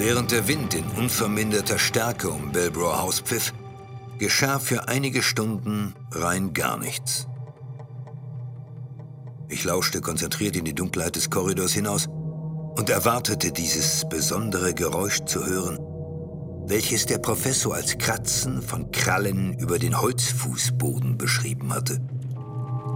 Während der Wind in unverminderter Stärke um Belbrough House pfiff, geschah für einige Stunden rein gar nichts. Ich lauschte konzentriert in die Dunkelheit des Korridors hinaus und erwartete, dieses besondere Geräusch zu hören, welches der Professor als Kratzen von Krallen über den Holzfußboden beschrieben hatte.